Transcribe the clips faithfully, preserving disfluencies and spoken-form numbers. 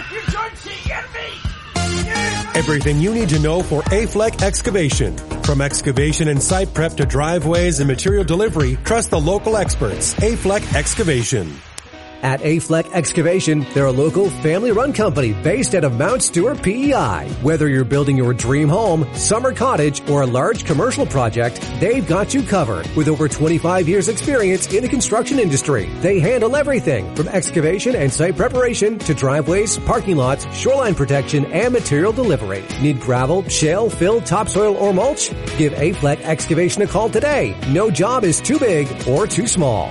Everything you need to know for Afleck Excavation. From excavation and site prep to driveways and material delivery, trust the local experts. Afleck Excavation. At Afleck Excavation, they're a local family-run company based out of Mount Stewart, P E I. Whether you're building your dream home, summer cottage, or a large commercial project, they've got you covered. With over twenty-five years experience in the construction industry, they handle everything from excavation and site preparation to driveways, parking lots, shoreline protection, and material delivery. Need gravel, shale, fill, topsoil, or mulch? Give Afleck Excavation a call today. No job is too big or too small.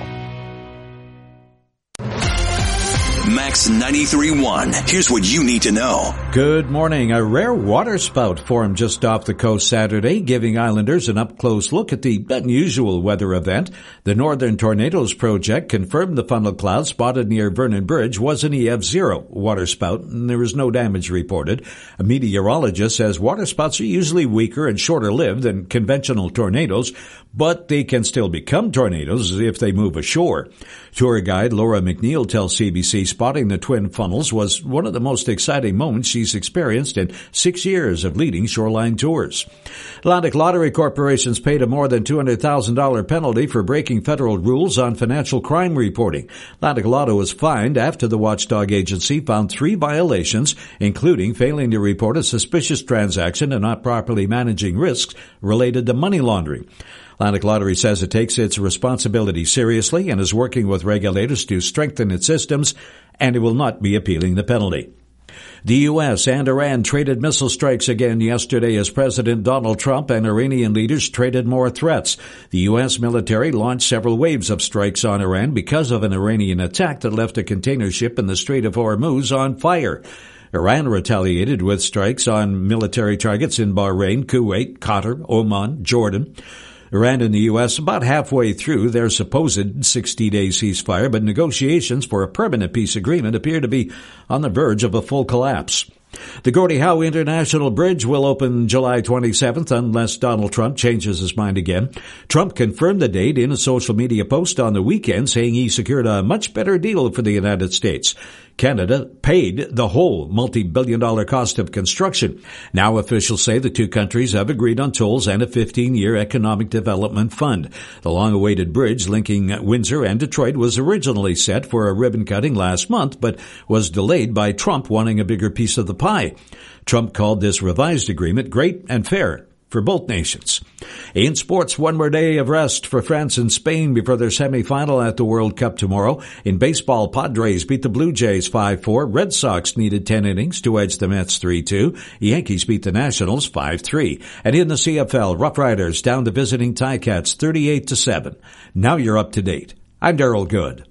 Max ninety-three point one. Here's what you need to know. Good morning. A rare waterspout formed just off the coast Saturday, giving islanders an up-close look at the unusual weather event. The Northern Tornadoes Project confirmed the funnel cloud spotted near Vernon Bridge was an E F zero waterspout, and there was no damage reported. A meteorologist says waterspouts are usually weaker and shorter-lived than conventional tornadoes, but they can still become tornadoes if they move ashore. Tour guide Laura McNeil tells C B C spotting the twin funnels was one of the most exciting moments she's experienced in six years of leading shoreline tours. Atlantic Lottery Corporation's paid a more than two hundred thousand dollars penalty for breaking federal rules on financial crime reporting. Atlantic Lotto was fined after the watchdog agency found three violations, including failing to report a suspicious transaction and not properly managing risks related to money laundering. Atlantic Lottery says it takes its responsibility seriously and is working with regulators to strengthen its systems, and it will not be appealing the penalty. The U S and Iran traded missile strikes again yesterday as President Donald Trump and Iranian leaders traded more threats. The U S military launched several waves of strikes on Iran because of an Iranian attack that left a container ship in the Strait of Hormuz on fire. Iran retaliated with strikes on military targets in Bahrain, Kuwait, Qatar, Oman, Jordan. Iran and the U S about halfway through their supposed sixty-day ceasefire, but negotiations for a permanent peace agreement appear to be on the verge of a full collapse. The Gordie Howe International Bridge will open July twenty-seventh unless Donald Trump changes his mind again. Trump confirmed the date in a social media post on the weekend, saying he secured a much better deal for the United States. Canada paid the whole multi-billion dollar cost of construction. Now officials say the two countries have agreed on tolls and a fifteen-year economic development fund. The long-awaited bridge linking Windsor and Detroit was originally set for a ribbon cutting last month, but was delayed by Trump wanting a bigger piece of the pie. Trump called this revised agreement great and fair for both nations. In sports, one more day of rest for France and Spain before their semifinal at the World Cup tomorrow. In baseball, Padres beat the Blue Jays five four. Red Sox needed ten innings to edge the Mets three two. Yankees beat the Nationals five three. And in the C F L, Rough Riders down to visiting Ticats thirty-eight to seven. Now you're up to date. I'm Darrell Good.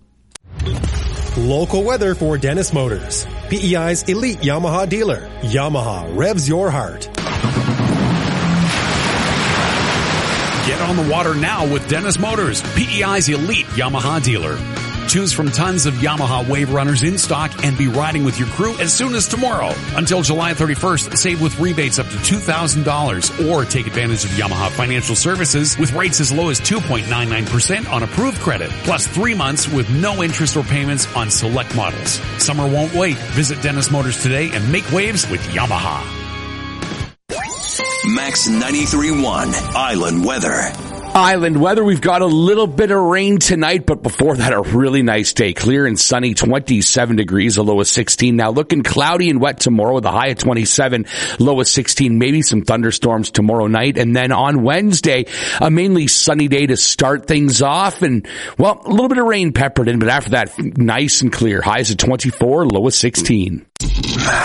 Local weather for Dennis Motors, P E I's elite Yamaha dealer. Yamaha revs your heart. Get on the water now with Dennis Motors, P E I's elite Yamaha dealer. Choose from tons of Yamaha Wave Runners in stock and be riding with your crew as soon as tomorrow. Until July thirty-first, save with rebates up to two thousand dollars or take advantage of Yamaha Financial Services with rates as low as two point nine nine percent on approved credit, plus three months with no interest or payments on select models. Summer won't wait. Visit Dennis Motors today and make waves with Yamaha. Max ninety-three point one Island Weather. Island weather, we've got a little bit of rain tonight, but before that, a really nice day. Clear and sunny, twenty-seven degrees, a low of sixteen. Now looking cloudy and wet tomorrow with a high of twenty-seven, low of sixteen, maybe some thunderstorms tomorrow night. And then on Wednesday, a mainly sunny day to start things off. And, well, a little bit of rain peppered in, but after that, nice and clear. Highs of twenty-four, low of sixteen.